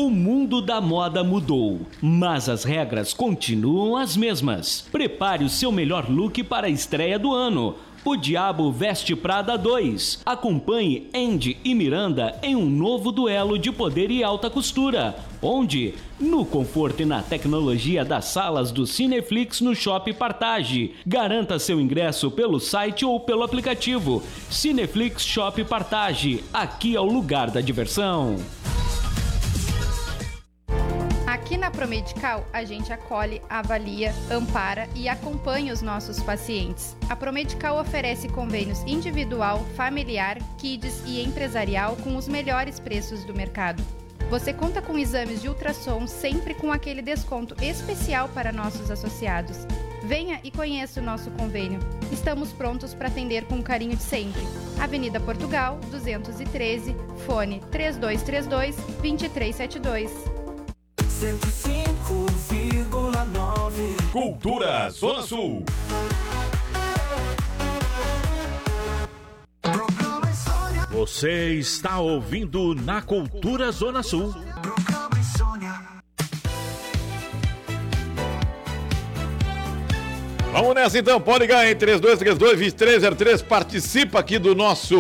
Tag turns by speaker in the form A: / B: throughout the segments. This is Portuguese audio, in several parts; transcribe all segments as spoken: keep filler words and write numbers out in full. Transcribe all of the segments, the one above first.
A: O mundo da moda mudou, mas as regras continuam as mesmas. Prepare o seu melhor look para a estreia do ano. O Diabo Veste Prada dois. Acompanhe Andy e Miranda em um novo duelo de poder e alta costura. Onde? No conforto e na tecnologia das salas do Cineflix no Shopping Partage. Garanta seu ingresso pelo site ou pelo aplicativo. Cineflix Shopping Partage. Aqui é o lugar da diversão.
B: Aqui na Promedical, a gente acolhe, avalia, ampara e acompanha os nossos pacientes. A Promedical oferece convênios individual, familiar, kids e empresarial com os melhores preços do mercado. Você conta com exames de ultrassom sempre com aquele desconto especial para nossos associados. Venha e conheça o nosso convênio. Estamos prontos para atender com o carinho de sempre. Avenida Portugal, duzentos e treze, fone três dois três dois, dois três sete dois.
C: cento e cinco vírgula nove
D: Cultura Zona Sul. Você está ouvindo na Cultura Zona Sul. Vamos nessa então, pode ligar em três dois três dois, dois três zero três, participa aqui do nosso...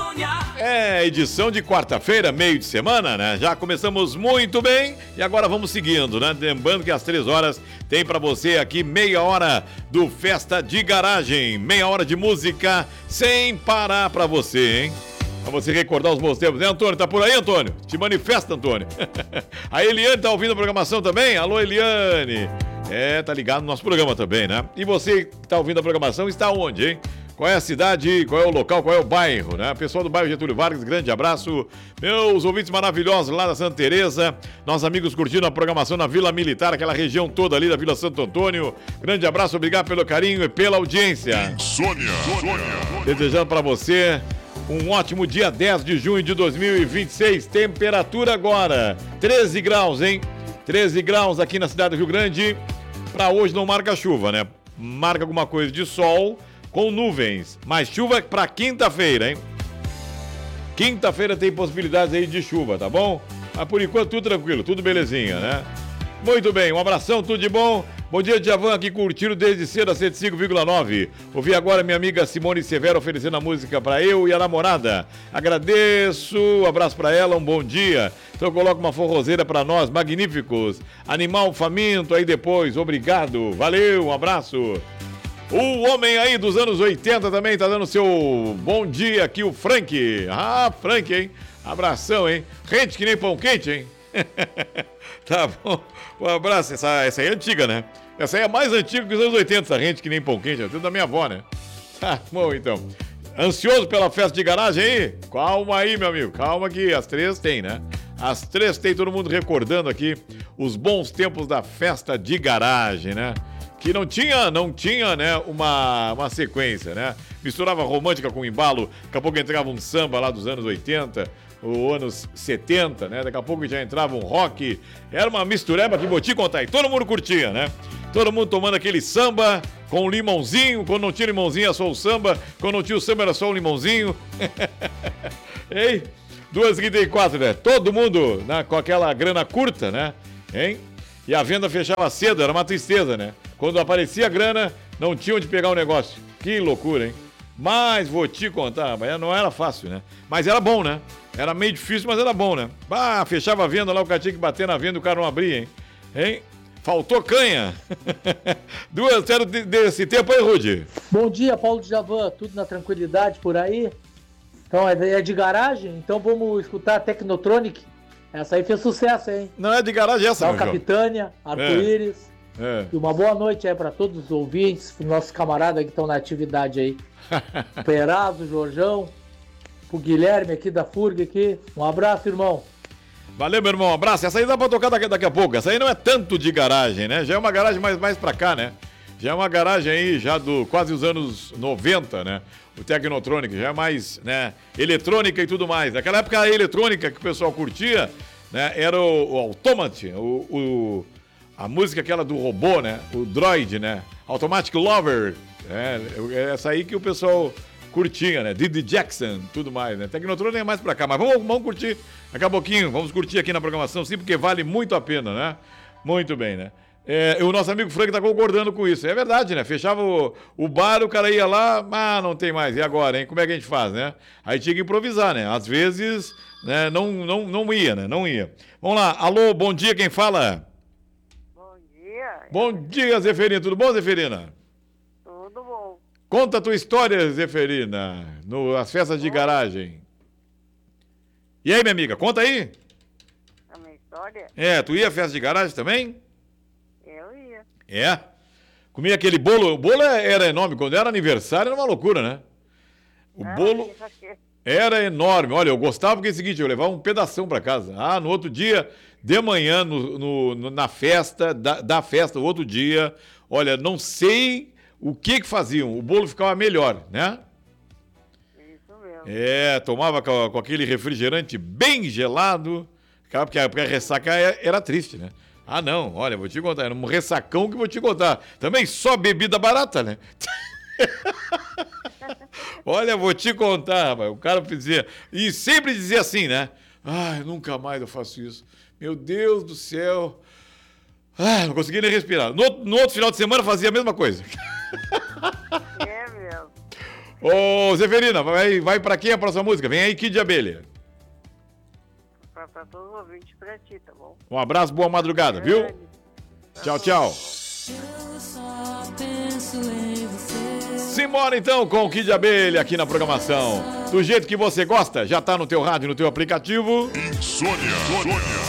D: É, edição de quarta-feira, meio de semana, né? Já começamos muito bem e agora vamos seguindo, né? Lembrando que às três horas tem pra você aqui meia hora do Festa de Garagem, meia hora de música sem parar pra você, hein? Pra você recordar os bons tempos, né, Antônio? Tá por aí, Antônio? Te manifesta, Antônio. A Eliane tá ouvindo a programação também? Alô, Eliane. É, tá ligado no nosso programa também, né? E você que tá ouvindo a programação está onde, hein? Qual é a cidade, qual é o local, qual é o bairro, né? Pessoal do bairro Getúlio Vargas, grande abraço. Meus ouvintes maravilhosos lá da Santa Teresa, nossos amigos curtindo a programação na Vila Militar, aquela região toda ali da Vila Santo Antônio. Grande abraço, obrigado pelo carinho e pela audiência.
E: Sônia, Sônia.
D: Desejando pra você um ótimo dia dez de junho de dois mil e vinte e seis. Temperatura agora, treze graus, hein? treze graus aqui na cidade do Rio Grande. Pra hoje não marca chuva, né? Marca alguma coisa de sol com nuvens. Mas chuva pra quinta-feira, hein? Quinta-feira tem possibilidades aí de chuva, tá bom? Mas por enquanto tudo tranquilo, tudo belezinha, né? Muito bem, um abração, tudo de bom. Bom dia, Djavan, aqui curtindo desde cedo a cento e cinco vírgula nove. Ouvi agora minha amiga Simone Severo oferecendo a música pra eu e a namorada. Agradeço, um abraço pra ela, um bom dia. Então coloca uma forrozeira pra nós, magníficos. Animal faminto aí depois, obrigado, valeu, um abraço. O homem aí dos anos oitenta também tá dando seu bom dia aqui, o Frank. Ah, Frank, hein? Abração, hein? Rente que nem pão quente, hein? Tá bom, um abraço. Essa, essa aí é antiga, né? Essa aí é mais antiga que os anos oitenta, essa rente que nem pão quente, é tudo da minha avó, né? Tá bom, então. Ansioso pela festa de garagem aí? Calma aí, meu amigo, calma que as três tem, né? As três tem, todo mundo recordando aqui os bons tempos da festa de garagem, né? Que não tinha, não tinha, né, uma, uma sequência, né? Misturava romântica com embalo, daqui a pouco entrava um samba lá dos anos oitenta, ou anos setenta, né? Daqui a pouco já entrava um rock. Era uma mistureba que vou te contar aí. Todo mundo curtia, né? Todo mundo tomando aquele samba com limãozinho. Quando não tinha limãozinho era só o samba. Quando não tinha o samba era só o limãozinho. Ei, duas e trinta e quatro, né? Todo mundo, né, com aquela grana curta, né? Hein? E a venda fechava cedo, era uma tristeza, né? Quando aparecia a grana, não tinha onde pegar o negócio. Que loucura, hein? Mas vou te contar, não era fácil, né? Mas era bom, né? Era meio difícil, mas era bom, né? Ah, fechava a venda lá, o cara tinha que bater na venda e o cara não abria, hein? Hein? Faltou canha. Duas, zero desse tempo aí, Rudy.
F: Bom dia, Paulo Djavan. Tudo na tranquilidade por aí? Então, é de garagem? Então vamos escutar a Technotronic. Essa aí fez sucesso, hein?
D: Não é de garagem essa,
F: não, Capitânia, Arco-Íris. É. É. E uma boa noite aí para todos os ouvintes, nossos camaradas que estão na atividade aí. O Perazzo, o Jorjão, o Guilherme aqui da Furg aqui. Um abraço, irmão.
D: Valeu, meu irmão, um abraço. Essa aí dá pra tocar daqui, daqui a pouco. Essa aí não é tanto de garagem, né? Já é uma garagem mais, mais pra cá, né? Já é uma garagem aí, já do quase os anos noventa, né? O Technotronic, já é mais, né? Eletrônica e tudo mais. Naquela época a eletrônica que o pessoal curtia, né? Era o, o Automat, o, o, a música aquela do robô, né? O Droid, né? Automatic Lover. É, essa aí que o pessoal curtinha, né? Didi Jackson, tudo mais, né? Tecnotrônica nem mais pra cá, mas vamos, vamos curtir daqui a pouquinho, vamos curtir aqui na programação, sim, porque vale muito a pena, né? Muito bem, né? É, o nosso amigo Frank tá concordando com isso. É verdade, né? Fechava o, o bar, o cara ia lá, ah, não tem mais. E agora, hein? Como é que a gente faz, né? Aí tinha que improvisar, né? Às vezes, né? Não, não, não ia, né? Não ia. Vamos lá. Alô, bom dia, quem fala?
E: Bom dia.
D: Bom dia, Zeferina. Tudo bom, Zeferina?
E: Tudo bom.
D: Conta a tua história, Zeferina, no, as festas de
E: Oi.
D: garagem. E aí, minha amiga, conta aí.
E: A minha história?
D: É, tu ia à festa de garagem também?
E: Eu ia.
D: É. Comia aquele bolo. O bolo era enorme. Quando era aniversário era uma loucura, né? O
E: Ah,
D: bolo
E: isso aqui.
D: era enorme. Olha, eu gostava porque é o seguinte, eu levava um pedação pra casa. Ah, no outro dia, de manhã, no, no- no- na festa, da, da festa, o outro dia, olha, não sei o que que faziam. O bolo ficava melhor, né?
E: Isso mesmo.
D: É, tomava com, com aquele refrigerante bem gelado. Cara, porque a, porque a ressaca é- era triste, né? Ah, não, olha, vou te contar, era um ressacão que vou te contar. Também só bebida barata, né? Olha, vou te contar, rapaz. O cara dizia. E sempre dizia assim, né? Ai, nunca mais eu faço isso. Meu Deus do céu. Ah, não conseguia nem respirar. No, outro- no outro final de semana fazia a mesma coisa.
E: É mesmo.
D: Ô, Zeferina, vai, vai pra quem a próxima música? Vem aí, Kid de Abelha.
E: Pra, pra todos os ouvintes, pra ti, tá bom?
D: Um abraço, boa madrugada, viu?
E: Grande.
D: Tchau, tchau. Simbora então com o Kid de Abelha aqui na programação. Do jeito que você gosta, já tá no teu rádio, no teu aplicativo.
G: Insônia.